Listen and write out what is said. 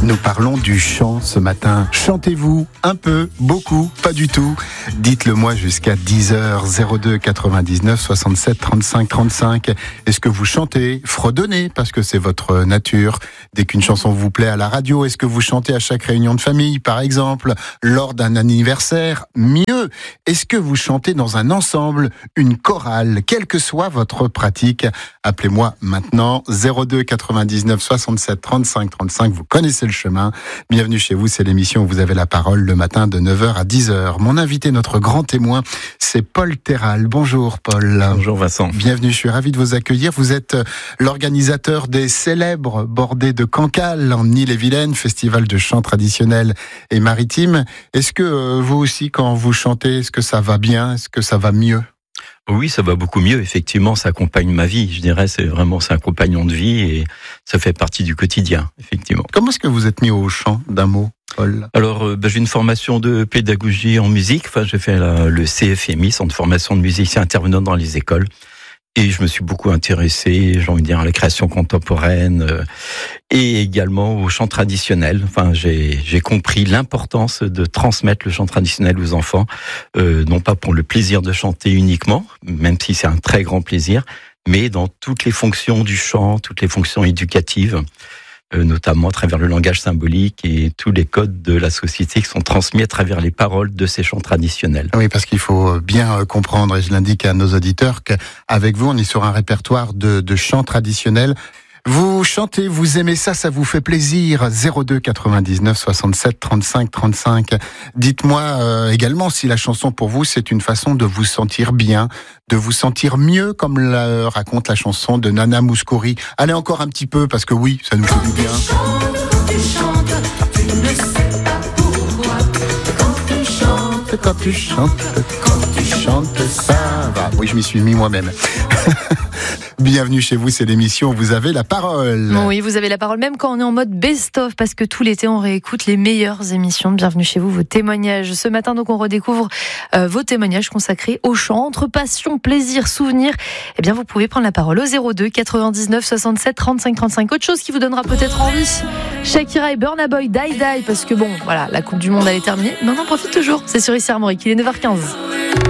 Nous parlons du chant ce matin. Chantez-vous un peu, beaucoup, pas du tout? Dites-le moi jusqu'à 10h, 02 99 67 35 35. Est-ce que vous chantez, fredonnez, parce que c'est votre nature? Dès qu'une chanson vous plaît à la radio, est-ce que vous chantez à chaque réunion de famille, par exemple, lors d'un anniversaire? Mieux, est-ce que vous chantez dans un ensemble, une chorale, quelle que soit votre pratique? Appelez-moi maintenant, 02 99 67 35 35. Vous connaissez le chemin. Bienvenue chez vous, c'est l'émission où vous avez la parole le matin de 9h à 10h. Mon invité, notre grand témoin, c'est Paul Terral. Bonjour Paul. Bonjour Vincent. Bienvenue, je suis ravi de vous accueillir. Vous êtes l'organisateur des célèbres bordées de Cancale en Ille-et-Vilaine, festival de chant traditionnel et maritime. Est-ce que vous aussi, quand vous chantez, est-ce que ça va bien? Est-ce que ça va mieux? Oui, ça va beaucoup mieux. Effectivement, ça accompagne ma vie. Je dirais, c'est un compagnon de vie et ça fait partie du quotidien, effectivement. Comment est-ce que vous êtes mis au chant, d'un mot, Paul? Alors, j'ai une formation de pédagogie en musique. Enfin, j'ai fait le CFMI, Centre de formation de musiciens intervenant dans les écoles. Et je me suis beaucoup intéressé, j'ai envie de dire, à la création contemporaine et également au chant traditionnel. Enfin, j'ai compris l'importance de transmettre le chant traditionnel aux enfants, non pas pour le plaisir de chanter uniquement, même si c'est un très grand plaisir, mais dans toutes les fonctions du chant, toutes les fonctions éducatives, notamment à travers le langage symbolique et tous les codes de la société qui sont transmis à travers les paroles de ces chants traditionnels. Oui, parce qu'il faut bien comprendre, et je l'indique à nos auditeurs, qu'avec vous, on est sur un répertoire de chants traditionnels. Vous chantez, vous aimez ça, ça vous fait plaisir. 02 99 67 35 35. Dites-moi également si la chanson pour vous, c'est une façon de vous sentir bien, de vous sentir mieux, comme raconte la chanson de Nana Mouskouri. Allez encore un petit peu, parce que oui, ça nous fait du bien. Tu chantes, tu ne sais pas pourquoi. Quand tu chantes, ça va. Oui, je m'y suis mis moi-même. Bienvenue chez vous, c'est l'émission où vous avez la parole. Oui, vous avez la parole même quand on est en mode best-of, parce que tout l'été on réécoute les meilleures émissions. Bienvenue chez vous, vos témoignages. Ce matin donc on redécouvre vos témoignages consacrés au chant. Entre passion, plaisir, souvenir, eh bien vous pouvez prendre la parole au 02 99 67 35 35. Autre chose qui vous donnera peut-être envie, Shakira et Burna Boy, Die Die, parce que bon, voilà, la Coupe du Monde elle est terminée, mais on en profite toujours. C'est sur ICR Armorique, il est 9h15.